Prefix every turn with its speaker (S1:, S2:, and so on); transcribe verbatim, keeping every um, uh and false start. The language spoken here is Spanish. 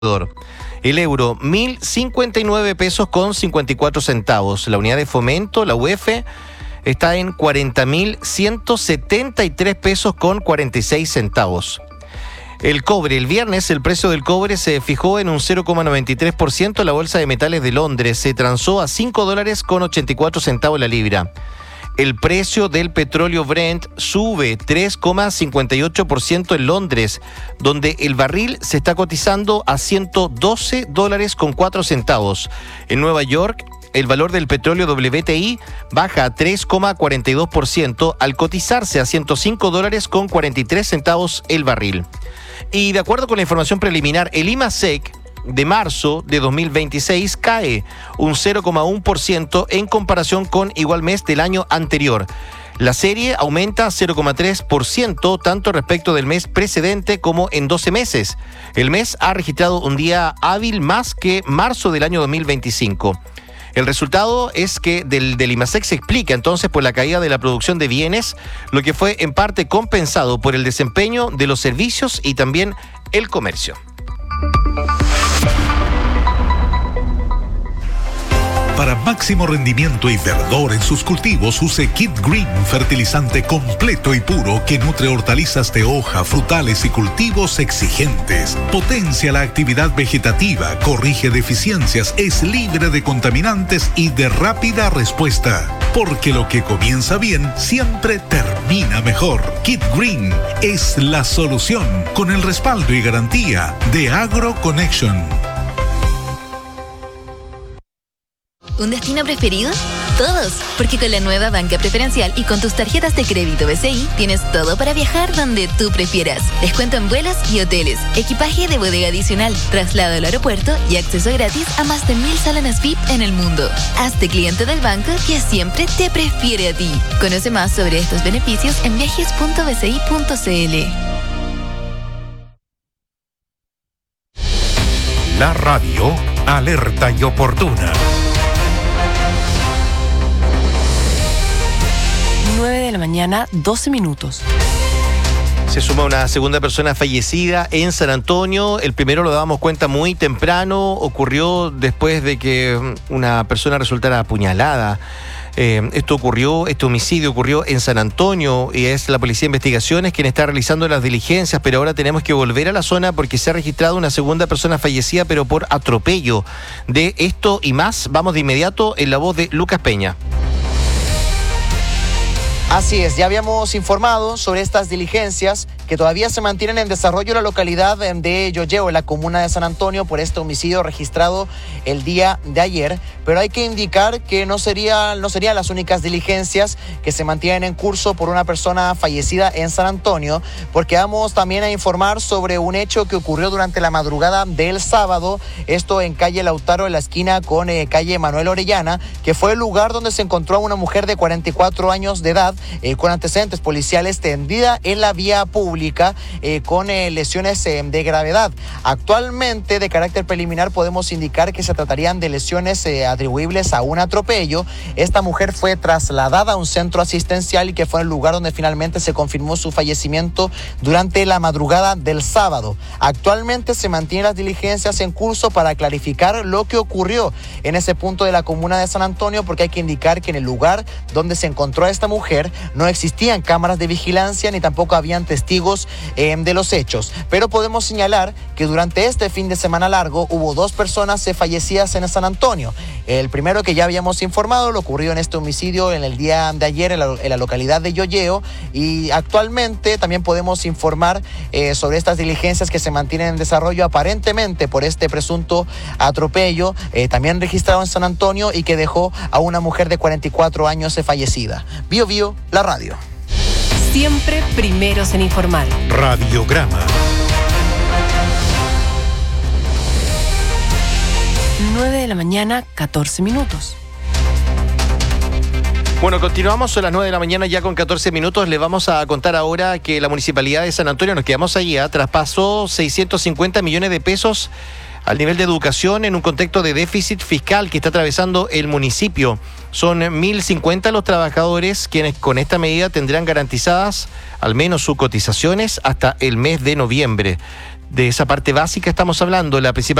S1: El euro, mil cincuenta y nueve pesos con cincuenta y cuatro centavos. La unidad de fomento, la U E F, está en cuarenta mil ciento setenta y tres pesos con cuarenta y seis centavos. El cobre, el viernes el precio del cobre se fijó en un cero coma noventa y tres por ciento. La bolsa de metales de Londres se transó a cinco dólares con ochenta y cuatro centavos la libra. El precio del petróleo Brent sube tres coma cincuenta y ocho por ciento en Londres, donde el barril se está cotizando a ciento doce dólares con cuatro centavos. En Nueva York, el valor del petróleo W T I baja a tres coma cuarenta y dos por ciento al cotizarse a ciento cinco dólares con cuarenta y tres centavos el barril. Y de acuerdo con la información preliminar, el IMASEC de marzo de dos mil veintiséis cae un cero coma uno por ciento en comparación con igual mes del año anterior. La serie aumenta cero coma tres por ciento tanto respecto del mes precedente como en doce meses. El mes ha registrado un día hábil más que marzo del año dos mil veinticinco. El resultado es que del, del IMASEC se explica entonces por la caída de la producción de bienes, lo que fue en parte compensado por el desempeño de los servicios y también el comercio.
S2: Para máximo rendimiento y verdor en sus cultivos, use Kit Green, fertilizante completo y puro que nutre hortalizas de hoja, frutales y cultivos exigentes. Potencia la actividad vegetativa, corrige deficiencias, es libre de contaminantes y de rápida respuesta. Porque lo que comienza bien siempre termina mejor. Kit Green es la solución, con el respaldo y garantía de AgroConnection.
S3: ¿Un destino preferido? Todos, porque con la nueva banca preferencial y con tus tarjetas de crédito B C I tienes todo para viajar donde tú prefieras. Descuento en vuelos y hoteles, equipaje de bodega adicional, traslado al aeropuerto y acceso gratis a más de mil salones V I P en el mundo. Hazte cliente del banco que siempre te prefiere a ti. Conoce más sobre estos beneficios en viajes punto b c i punto c l.
S4: La radio alerta y oportuna.
S5: nueve de la mañana, doce minutos.
S1: Se suma una segunda persona fallecida en San Antonio. El primero lo dábamos cuenta muy temprano. Ocurrió después de que una persona resultara apuñalada. Eh, esto ocurrió, este homicidio ocurrió en San Antonio y es la Policía de Investigaciones quien está realizando las diligencias, pero ahora tenemos que volver a la zona porque se ha registrado una segunda persona fallecida, pero por atropello. De esto y más, vamos de inmediato en la voz de Lucas Peña.
S6: Así es, ya habíamos informado sobre estas diligencias que todavía se mantienen en desarrollo en la localidad de Yoyeo, en la comuna de San Antonio, por este homicidio registrado el día de ayer. Pero hay que indicar que no sería, no serían las únicas diligencias que se mantienen en curso por una persona fallecida en San Antonio, porque vamos también a informar sobre un hecho que ocurrió durante la madrugada del sábado, esto en calle Lautaro, en la esquina con eh, calle Manuel Orellana, que fue el lugar donde se encontró a una mujer de cuarenta y cuatro años de edad, Eh, con antecedentes policiales, tendida en la vía pública eh, con eh, lesiones eh, de gravedad. Actualmente, de carácter preliminar, podemos indicar que se tratarían de lesiones eh, atribuibles a un atropello. Esta mujer fue trasladada a un centro asistencial y que fue el lugar donde finalmente se confirmó su fallecimiento durante la madrugada del sábado. Actualmente se mantienen las diligencias en curso para clarificar lo que ocurrió en ese punto de la comuna de San Antonio, porque hay que indicar que en el lugar donde se encontró a esta mujer no existían cámaras de vigilancia ni tampoco habían testigos eh, de los hechos. Pero podemos señalar que durante este fin de semana largo hubo dos personas eh, fallecidas en San Antonio. El primero, que ya habíamos informado, lo ocurrió en este homicidio en el día de ayer en la, en la localidad de Yoyeo, y actualmente también podemos informar eh, sobre estas diligencias que se mantienen en desarrollo aparentemente por este presunto atropello eh, también registrado en San Antonio y que dejó a una mujer de cuarenta y cuatro años eh, fallecida. Bio Bio, la radio.
S5: Siempre primeros en informar.
S4: Radiograma.
S5: nueve de la mañana, catorce minutos.
S1: Bueno, continuamos a las nueve de la mañana ya con catorce minutos. Le vamos a contar ahora que la Municipalidad de San Antonio, nos quedamos allí, ¿eh? traspasó seiscientos cincuenta millones de pesos al nivel de educación en un contexto de déficit fiscal que está atravesando el municipio. Son mil cincuenta los trabajadores quienes con esta medida tendrán garantizadas al menos sus cotizaciones hasta el mes de noviembre. de esa parte básica estamos hablando. La principal